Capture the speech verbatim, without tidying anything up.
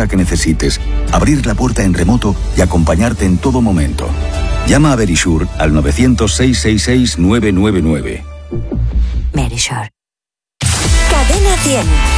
hora que necesites, abrir la puerta en remoto y acompañarte en todo momento. Llama a Verisure al nueve cero cero, seis seis seis, nueve nueve nueve. Verisure. Cadena cien.